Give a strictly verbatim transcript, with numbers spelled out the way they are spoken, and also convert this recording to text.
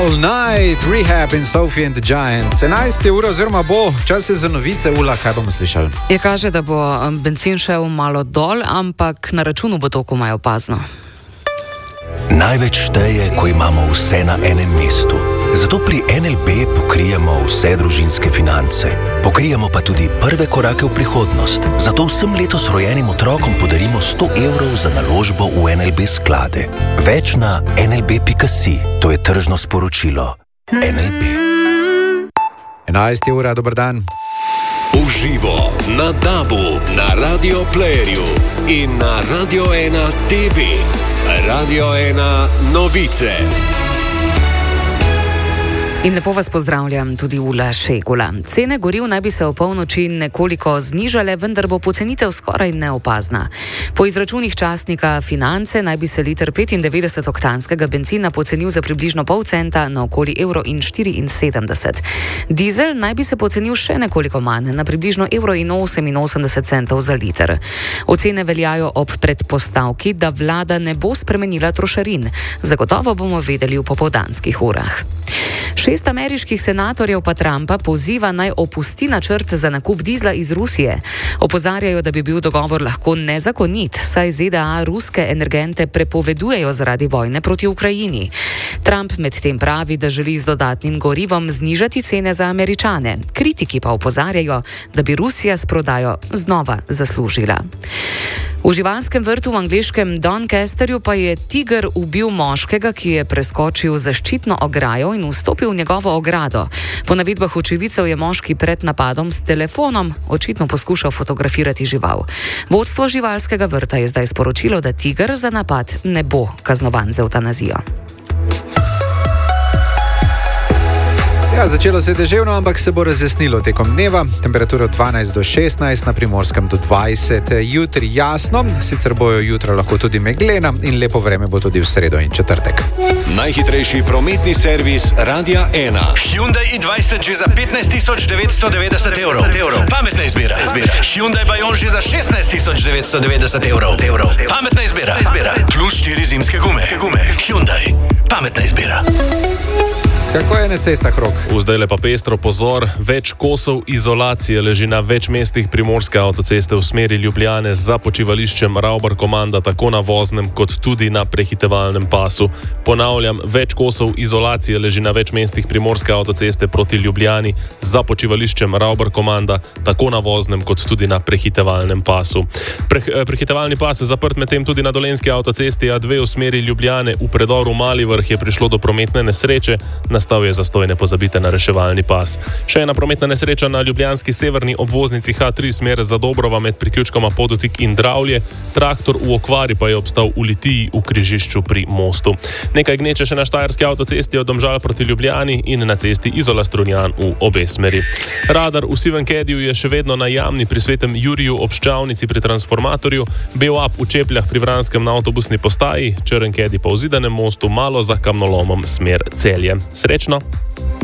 All Night, Rehab in Sophie and the Giants. enajsta ura oziroma bo, čas je za novice. Ula, kaj bomo slišali? Je kaže, da bo bencin šel malo dol, ampak na računu bo to komaj opazno. Največ šteje, ko imamo vse na enem mestu. Zato pri en el be pokrijemo vse družinske finance. Pokrijemo pa tudi prve korake v prihodnost. Zato vsem letos rojenim otrokom podarimo sto evrov za naložbo v en el be sklade. Več na en el be pika si. To je tržno sporočilo. en el be. enajsta ura, dober dan. Uživo na dabu, na Radio Playerju in na Radio ena te ve. Radio ena novice. In lepo vas pozdravljam, tudi Ula Šegula. Cene goriv naj bi se v polnoči nekoliko znižale, vendar bo pocenitev skoraj neopazna. Po izračunih časnika Finance naj bi se liter petindevetdeset oktanskega bencina pocenil za približno pol centa na okoli evro in štiriinsedemdeset. Dizel naj bi se pocenil še nekoliko manj, na približno evro in oseminosemdeset centov za liter. Ocene veljajo ob predpostavki, da vlada ne bo spremenila trošarin. Zagotovo bomo vedeli v popoldanskih urah. Šest ameriških senatorjev pa Trumpa poziva naj opusti načrt za nakup dizla iz Rusije. Opozarjajo, da bi bil dogovor lahko nezakonit, saj ze da a ruske energente prepovedujejo zaradi vojne proti Ukrajini. Trump medtem pravi, da želi z dodatnim gorivom znižati cene za Američane. Kritiki pa opozarjajo, da bi Rusija s prodajo znova zaslužila. V živalskem vrtu v angleškem Doncasterju pa je tiger ubil moškega, ki je preskočil zaščitno ograjo in vstopil v njegovo ogrado. Po navedbah očividcev je moški pred napadom s telefonom očitno poskušal fotografirati žival. Vodstvo živalskega vrta je zdaj sporočilo, da tiger za napad ne bo kaznovan z evtanazijo. Ja, začelo se je deževno, ampak se bo razjasnilo tekom dneva. Temperatura dvanajst do šestnajst, na Primorskem do dvajset. Jutri jasno, sicer bojo jutra lahko tudi meglena in lepo vreme bo tudi v sredo in četrtek. Najhitrejši prometni servis Radia ena. Hyundai i dvajset že za petnajst tisoč devetsto devetdeset evrov. Pametna izbira. Hyundai Bayon že za šestnajst tisoč devetsto devetdeset evrov. Pametna izbira. Plus štiri zimske gume. Hyundai. Pametna izbira. Kako je na cestah, Rok? Vzdaj pa pestro pozor, več kosov izolacije leži na več mestih primorske avtoceste v smeri Ljubljane za počivališčem Ravbar komanda tako na voznem kot tudi na prehitevalnem pasu. Ponavljam, več kosov izolacije leži na več mestih primorske avtoceste proti Ljubljani za počivališčem Ravbar komanda tako na voznem kot tudi na prehitevalnem pasu. Pre, prehitevalni pas je zaprt medtem tudi na dolenjski avtocesti A dve v smeri Ljubljane. V predoru Mali Vrh je prišlo do prometne nesreče. Nastal je zastoj, ne pozabite na reševalni pas. Še ena prometna nesreča na ljubljanski severni obvoznici ha tri smer za Dobrova med priključkoma Podotik in Dravlje. Traktor v okvari pa je obstal v Litiji v križišču pri mostu. Nekaj gneče še na štajerski avtocesti od Domžal proti Ljubljani in na cesti Izola-Strunjan v obe smeri. Radar v Sivem Kediju je še vedno na Jamni pri Svetem Juriju ob Ščavnici pri transformatorju, B O A P v Čepljah pri Vranskem na avtobusni postaji, Črn Kedi pa v Zidanem mostu malo za kamnolomom smer Celje. Srečno!